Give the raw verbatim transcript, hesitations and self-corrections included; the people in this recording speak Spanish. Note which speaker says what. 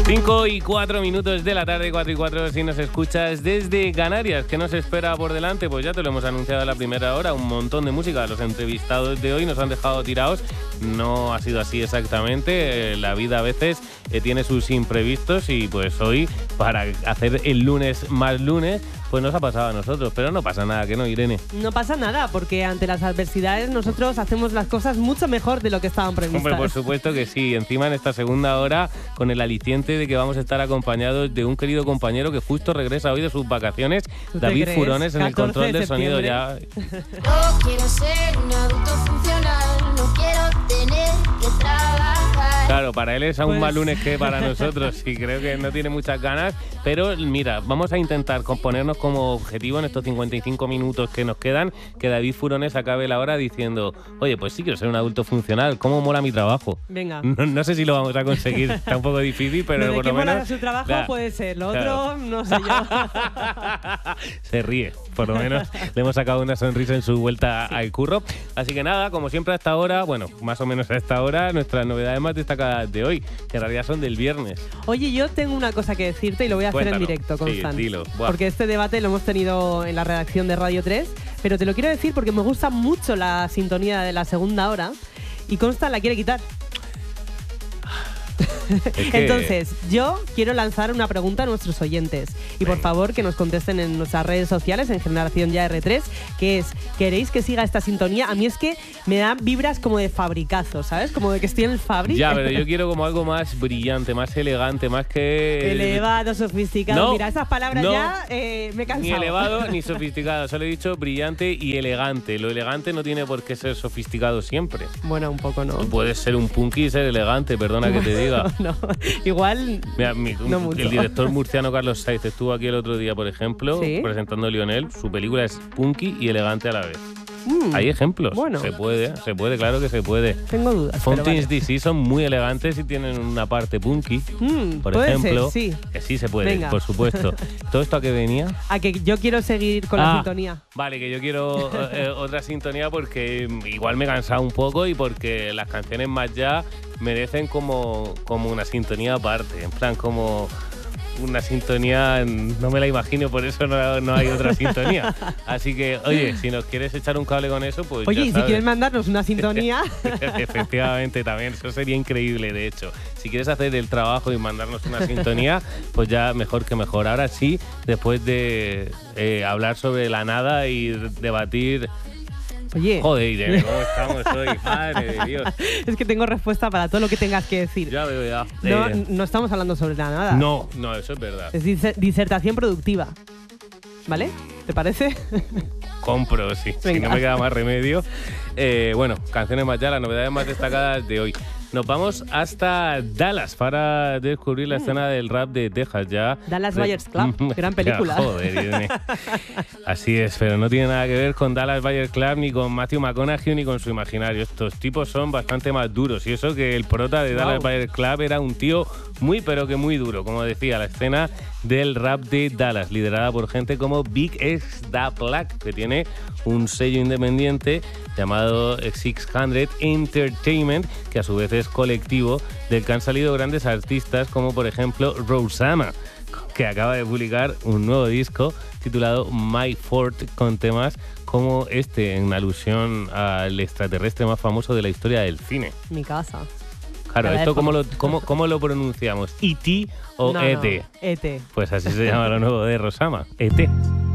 Speaker 1: cinco y cuatro minutos de la tarde, cuatro y cuatro si nos escuchas desde Canarias. ¿Qué nos espera por delante? Pues ya te lo hemos anunciado a la primera hora, un montón de música. Los entrevistados de hoy nos han dejado tirados. No ha sido así exactamente. La vida a veces eh, tiene sus imprevistos y pues hoy, para hacer el lunes más lunes, pues nos ha pasado a nosotros. Pero no pasa nada, ¿que no, Irene?
Speaker 2: No pasa nada, porque ante las adversidades nosotros hacemos las cosas mucho mejor de lo que estaban previstas.
Speaker 1: Hombre, por supuesto que sí. Encima en esta segunda hora, con el aliciente de que vamos a estar acompañados de un querido compañero que justo regresa hoy de sus vacaciones, David
Speaker 2: crees?
Speaker 1: Furones, en el control
Speaker 2: de
Speaker 1: del sonido ya.
Speaker 3: Yo quiero ser un adulto funcional, no quiero tener que trabajar.
Speaker 1: Claro, para él es aún
Speaker 2: Pues...
Speaker 1: más lunes que para nosotros y creo que no tiene muchas ganas, pero mira, vamos a intentar ponernos como objetivo en estos cincuenta y cinco minutos que nos quedan que David Furones acabe la hora diciendo: oye, pues sí quiero ser un adulto funcional, ¿cómo mola mi trabajo?
Speaker 2: Venga.
Speaker 1: No, no sé si lo vamos a conseguir, está un poco difícil, pero
Speaker 2: lo de
Speaker 1: por
Speaker 2: que
Speaker 1: lo
Speaker 2: mola
Speaker 1: menos...
Speaker 2: su trabajo
Speaker 1: Claro,
Speaker 2: puede ser, lo
Speaker 1: claro.
Speaker 2: otro no sé yo.
Speaker 1: Se ríe, por lo menos le hemos sacado una sonrisa en su vuelta
Speaker 2: Sí.
Speaker 1: al curro. Así que nada, como siempre hasta ahora, bueno, más o menos a esta hora, nuestras novedades más destacadas de hoy, que en realidad son del viernes.
Speaker 2: Oye, yo tengo una cosa que decirte y lo voy a hacer
Speaker 1: Cuéntalo.
Speaker 2: en directo,
Speaker 1: Sí,
Speaker 2: Constant.
Speaker 1: dilo. Buah.
Speaker 2: Porque este debate lo hemos tenido en la redacción de Radio tres, pero te lo quiero decir porque me gusta mucho la sintonía de la segunda hora y Constant la quiere quitar.
Speaker 1: Es que-
Speaker 2: Entonces, yo quiero lanzar una pregunta a nuestros oyentes. Y por
Speaker 1: Venga.
Speaker 2: favor, que nos contesten en nuestras redes sociales, en Generación Ya R tres, que es, ¿queréis que siga esta sintonía? A mí es que me dan vibras como de fabricazo, ¿sabes? Como de que estoy en el Fabri.
Speaker 1: Ya, pero yo quiero como algo más brillante, más elegante, más que...
Speaker 2: Elevado, sofisticado.
Speaker 1: No,
Speaker 2: Mira, esas palabras
Speaker 1: no.
Speaker 2: ya eh, me he cansado.
Speaker 1: Ni elevado ni sofisticado, solo he dicho brillante y elegante. Lo elegante no tiene por qué ser sofisticado siempre.
Speaker 2: Bueno, un poco no.
Speaker 1: Puedes ser un punky y ser elegante, perdona que te diga.
Speaker 2: No, igual
Speaker 1: Mira, mi-
Speaker 2: no mucho.
Speaker 1: el director murciano Carlos Saiz estuvo aquí el otro día, por ejemplo,
Speaker 2: ¿Sí?
Speaker 1: presentando a Lionel. Su película es punky y elegante a la vez.
Speaker 2: Mm,
Speaker 1: Hay ejemplos.
Speaker 2: bueno.
Speaker 1: Se puede, se puede, claro que se puede.
Speaker 2: tengo dudas. pero
Speaker 1: Fountains
Speaker 2: vale.
Speaker 1: D C son muy elegantes y tienen una parte punky,
Speaker 2: Mm,
Speaker 1: por
Speaker 2: puede
Speaker 1: ejemplo.
Speaker 2: ser, sí.
Speaker 1: Que sí se puede,
Speaker 2: Venga.
Speaker 1: por supuesto. ¿Todo esto a qué venía?
Speaker 2: A que yo quiero seguir con la
Speaker 1: Ah,
Speaker 2: sintonía.
Speaker 1: Vale, que yo quiero eh, otra sintonía porque igual me he cansado un poco y porque las canciones más ya merecen como, como una sintonía aparte. En plan, como una sintonía, no me la imagino, por eso no, no hay otra sintonía. Así que, oye, si nos quieres echar un cable con eso, pues
Speaker 2: Oye,
Speaker 1: ya
Speaker 2: y si
Speaker 1: sabes.
Speaker 2: quieres mandarnos una sintonía,
Speaker 1: Efectivamente, también, eso sería increíble, de hecho. Si quieres hacer el trabajo y mandarnos una sintonía, pues ya mejor que mejor. Ahora sí, después de eh, hablar sobre la nada y debatir...
Speaker 2: oye,
Speaker 1: Joder, Irene, ¿cómo estamos hoy? Madre de Dios.
Speaker 2: es que tengo respuesta para todo lo que tengas que decir.
Speaker 1: Ya veo, ya.
Speaker 2: No,
Speaker 1: Eh,
Speaker 2: no estamos hablando sobre la nada.
Speaker 1: no, no, eso es verdad.
Speaker 2: Es diser- disertación productiva. ¿Vale? ¿Te parece?
Speaker 1: Compro, sí, si
Speaker 2: Venga.
Speaker 1: no me queda más remedio. Eh, bueno, canciones más ya, las novedades más destacadas de hoy. Nos vamos hasta Dallas para descubrir la escena del rap de Texas ya.
Speaker 2: Mm. Dallas
Speaker 1: De-
Speaker 2: Buyers Club, gran
Speaker 1: Ya,
Speaker 2: película.
Speaker 1: joder, Irene. Así es, pero no tiene nada que ver con Dallas Buyers Club, ni con Matthew McConaughey, ni con su imaginario. Estos tipos son bastante más duros. Y eso que el prota de Dallas
Speaker 2: Wow.
Speaker 1: Buyers Club era un tío muy, pero que muy duro. Como decía, la escena del rap de Dallas, liderada por gente como Big X Da Black, que tiene un sello independiente llamado sixhundred Entertainment, que a su vez es colectivo del que han salido grandes artistas como por ejemplo Rosama, que acaba de publicar un nuevo disco titulado My Fort, con temas como este, en alusión al extraterrestre más famoso de la historia del cine.
Speaker 2: Mi casa.
Speaker 1: Claro,
Speaker 2: Cada
Speaker 1: ¿esto
Speaker 2: vez
Speaker 1: cómo lo,
Speaker 2: famoso.
Speaker 1: cómo, cómo lo pronunciamos? ¿E T o
Speaker 2: No,
Speaker 1: E
Speaker 2: no,
Speaker 1: T?
Speaker 2: E T.
Speaker 1: Pues así se llama lo nuevo de Rosama, E T.